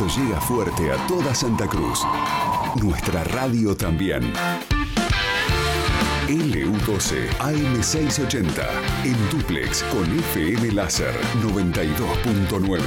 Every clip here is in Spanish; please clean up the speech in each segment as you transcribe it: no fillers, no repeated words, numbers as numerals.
talento llega fuerte a toda Santa Cruz. Nuestra radio también. LU12 AM680 en dúplex con FM Láser 92.9.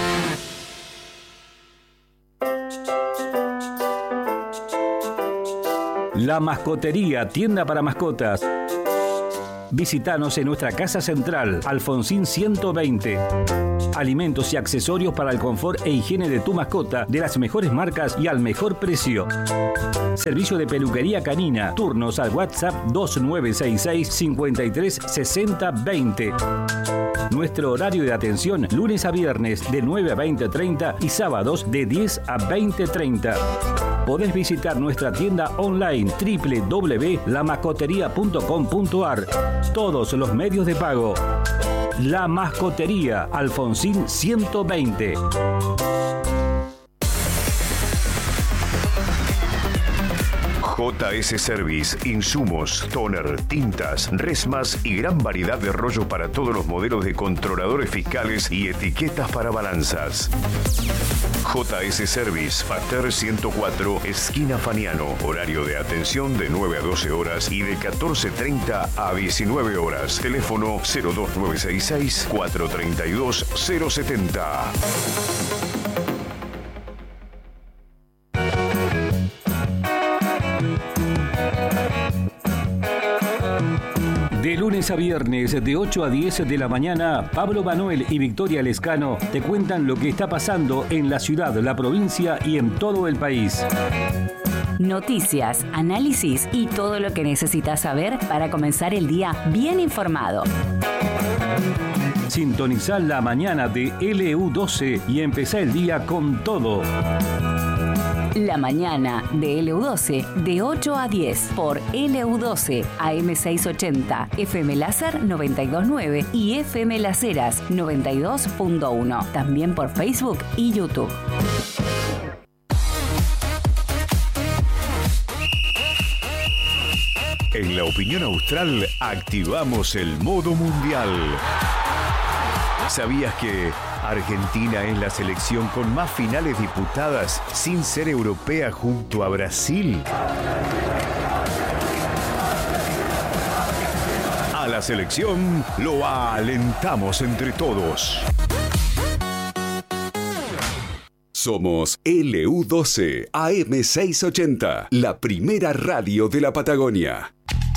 La Mascotería, tienda para mascotas. Visítanos en nuestra casa central, Alfonsín 120. Alimentos y accesorios para el confort e higiene de tu mascota, de las mejores marcas y al mejor precio. Servicio de peluquería canina. Turnos al WhatsApp 2966 53 60 20. Nuestro horario de atención, lunes a viernes de 9 a 20:30 y sábados de 10 a 20:30. Podés visitar nuestra tienda online www.lamascoteria.com.ar. Todos los medios de pago. La Mascotería, Alfonsín 120. JS Service, insumos, toner, tintas, resmas y gran variedad de rollo para todos los modelos de controladores fiscales y etiquetas para balanzas. JS Service, Pater 104, esquina Faniano. Horario de atención de 9 a 12 horas y de 14:30 a 19 horas. Teléfono 02966 432 070. De lunes a viernes, de 8 a 10 de la mañana, Pablo Manuel y Victoria Lescano te cuentan lo que está pasando en la ciudad, la provincia y en todo el país. Noticias, análisis y todo lo que necesitas saber para comenzar el día bien informado. Sintonizá la mañana de LU12 y empezá el día con todo. La mañana de LU12 de 8 a 10 por LU12 AM680, FM Láser 92.9 y FM Laseras 92.1. También por Facebook y YouTube. En la opinión austral activamos el modo mundial. ¿Sabías que Argentina es la selección con más finales disputadas sin ser europea junto a Brasil? A la selección lo alentamos entre todos. Somos LU12 AM680, la primera radio de la Patagonia.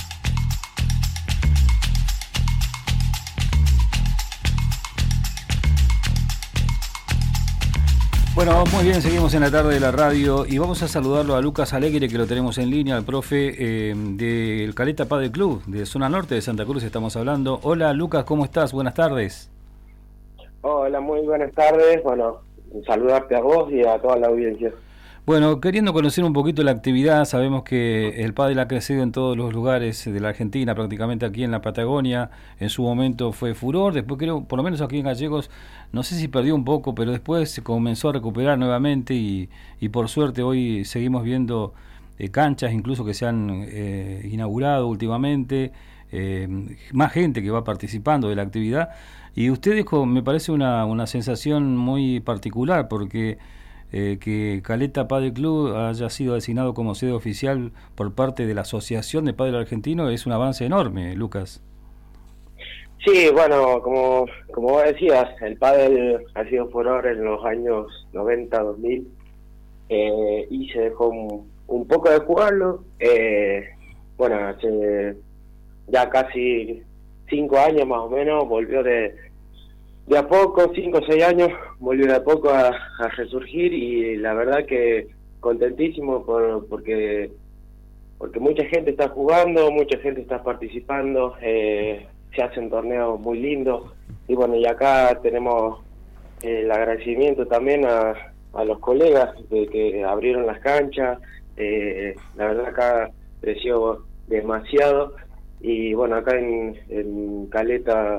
Bueno, muy bien, seguimos en la tarde de la radio y vamos a saludarlo a Lucas Alegre, que lo tenemos en línea, el profe del Caleta Padel Club, de zona norte de Santa Cruz estamos hablando. Hola Lucas, ¿cómo estás? Buenas tardes. Hola, muy buenas tardes. Bueno, saludarte a vos y a toda la audiencia. Bueno, queriendo conocer un poquito la actividad, sabemos que el pádel ha crecido en todos los lugares de la Argentina, prácticamente aquí en la Patagonia. En su momento fue furor, después creo, por lo menos aquí en Gallegos, no sé si perdió un poco, pero después se comenzó a recuperar nuevamente y por suerte hoy seguimos viendo canchas incluso que se han inaugurado últimamente, más gente que va participando de la actividad. Y ustedes, me parece una sensación muy particular, porque que Caleta Padel Club haya sido designado como sede oficial por parte de la Asociación de Padel Argentino es un avance enorme, Lucas. Sí, bueno, como vos decías, el pádel ha sido furor en los años 90, 2000, y se dejó un poco de jugarlo. Bueno, hace ya casi 5 años más o menos, volvió de a poco, 5 o 6 años, volvió de a poco a resurgir, y la verdad que contentísimo porque mucha gente está jugando, mucha gente está participando, se hacen torneos muy lindos, y bueno, y acá tenemos el agradecimiento también a los colegas de que abrieron las canchas. La verdad acá creció demasiado, y bueno, acá en Caleta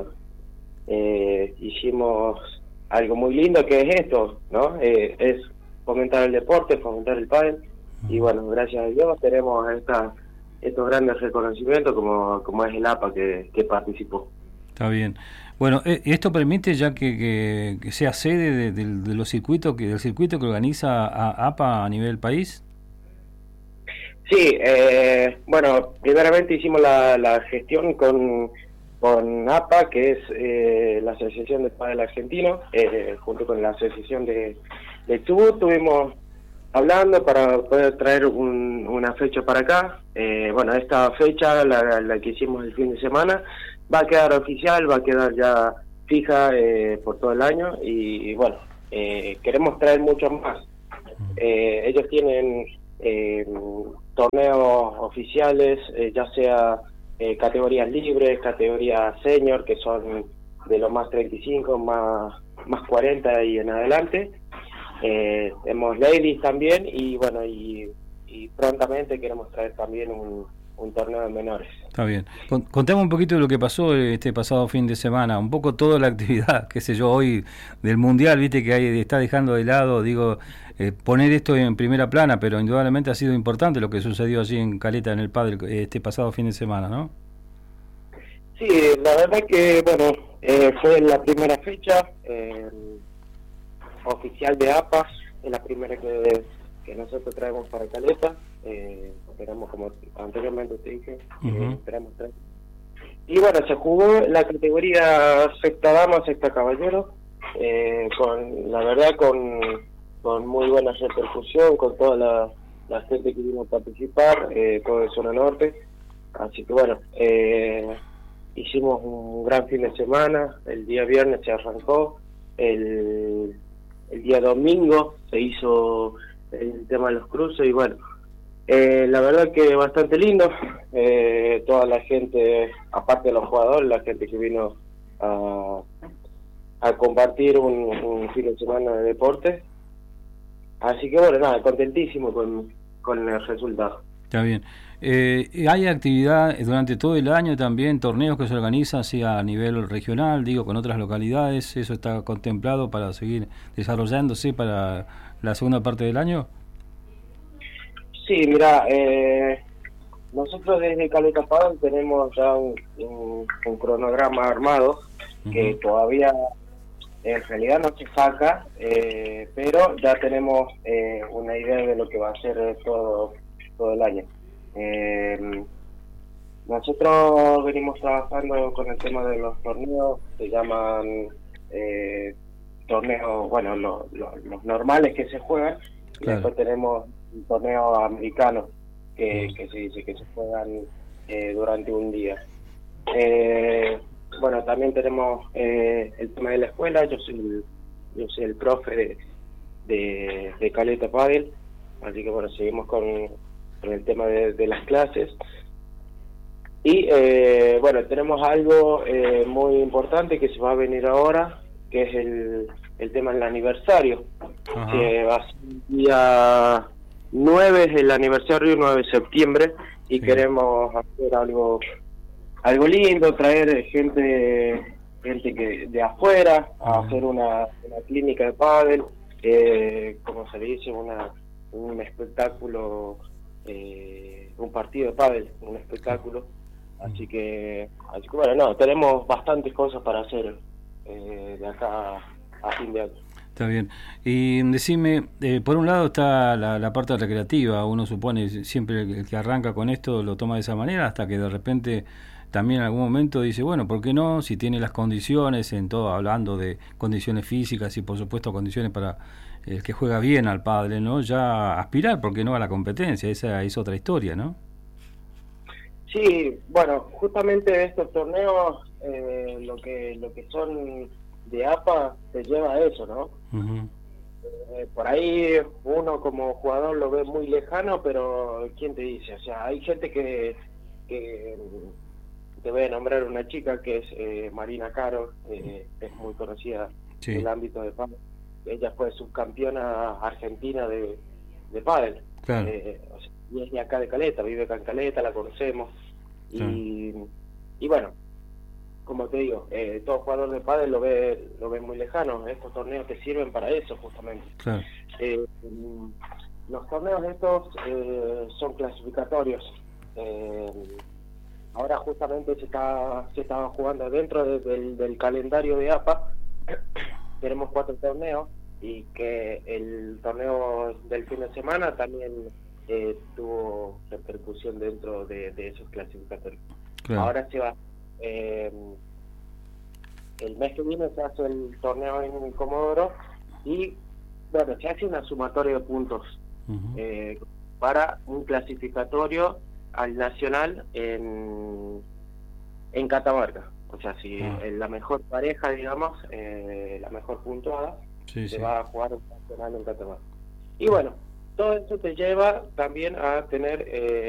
hicimos algo muy lindo, que es esto, ¿no? Es fomentar el deporte, fomentar el pádel, y bueno, gracias a Dios tenemos estos grandes reconocimientos como es el APA que participó. Está bien. Bueno, esto permite ya que sea sede de los circuitos del circuito que organiza APA a nivel país. Sí, bueno, primeramente hicimos la gestión con APA, que es la Asociación de Pádel Argentino, junto con la Asociación de Chubut. Estuvimos hablando para poder traer una fecha para acá. Bueno, esta fecha, la que hicimos el fin de semana, va a quedar oficial, va a quedar ya fija por todo el año, y bueno, queremos traer muchos más. Ellos tienen torneos oficiales, ya sea categorías libres, categorías senior, que son de los más 35, más 40 y en adelante. Tenemos ladies también, y bueno, y prontamente queremos traer también un torneo de menores. Está bien. Contame un poquito de lo que pasó este pasado fin de semana, un poco toda la actividad, qué sé yo, hoy del Mundial, viste que está dejando de lado, digo, poner esto en primera plana, pero indudablemente ha sido importante lo que sucedió allí en Caleta, en el pádel, este pasado fin de semana, ¿no? Sí, la verdad que, bueno, fue la primera fecha oficial de APA, es la primera que nosotros traemos para Caleta. Esperamos, como anteriormente te dije, esperamos traer. Y bueno, se jugó la categoría sexta dama, sexta caballero, la verdad con muy buena repercusión, con toda la gente que vino a participar, todo de zona norte. Así que bueno, hicimos un gran fin de semana. El día viernes se arrancó, el día domingo se hizo el tema de los cruces, y bueno, la verdad que bastante lindo. Toda la gente, aparte de los jugadores, la gente que vino a compartir un fin de semana de deporte. Así que bueno, nada, contentísimo con el resultado. Está bien. ¿Hay actividad durante todo el año también, torneos que se organizan así a nivel regional, digo, con otras localidades? ¿Eso está contemplado para seguir desarrollándose para la segunda parte del año? Sí, mira, nosotros desde Caleta Pádel tenemos ya un cronograma armado, que todavía en realidad no se saca, pero ya tenemos una idea de lo que va a ser todo el año. Nosotros venimos trabajando con el tema de los torneos, se llaman torneos, bueno, los normales que se juegan, y claro. Después tenemos un torneo americano que se dice que se juegan durante un día. Bueno, también tenemos el tema de la escuela. Yo soy el profe de Caleta Pádel, así que bueno, seguimos con el tema de las clases. Y bueno, tenemos algo muy importante que se va a venir ahora, que es el tema del aniversario. Ajá. Que va a ser el día 9, es el aniversario, 9 de septiembre, y sí. Queremos hacer algo lindo, traer gente que de afuera a hacer una clínica de pádel, como se le dice, un espectáculo, un partido de pádel, un espectáculo. Así que bueno, no, tenemos bastantes cosas para hacer de acá a fin de año. Está bien. Y decime, por un lado está la parte recreativa. Uno supone, siempre el que arranca con esto lo toma de esa manera, hasta que de repente también en algún momento dice, bueno, ¿por qué no? Si tiene las condiciones, en todo, hablando de condiciones físicas y por supuesto condiciones para el que juega bien al pádel, ¿no? Ya aspirar, ¿por qué no?, a la competencia. Esa es otra historia, ¿no? Sí, bueno, justamente estos torneos, lo que son de APA, te lleva a eso, ¿no? Uh-huh. Por ahí uno como jugador lo ve muy lejano, pero ¿quién te dice? O sea, hay gente que te voy a nombrar una chica que es Marina Caro, es muy conocida sí. en el ámbito de pádel. Ella fue subcampeona argentina de pádel. Claro. O sea, y es de acá de Caleta, vive acá en Caleta, la conocemos. Claro. Y bueno, como te digo, todo jugador de pádel lo ve muy lejano. Estos torneos te sirven para eso, justamente. Claro. Los torneos estos son clasificatorios. ahora justamente se estaba jugando dentro del calendario de APA. Tenemos 4 torneos y que el torneo del fin de semana también tuvo repercusión dentro de esos clasificatorios. Claro. Ahora se va, el mes que viene se hace el torneo en Comodoro y bueno, se hace una sumatoria de puntos para un clasificatorio al nacional en Catamarca. O sea, si la mejor pareja, digamos, la mejor puntuada, se va a jugar un nacional en Catamarca. Y bueno, todo eso te lleva también a tener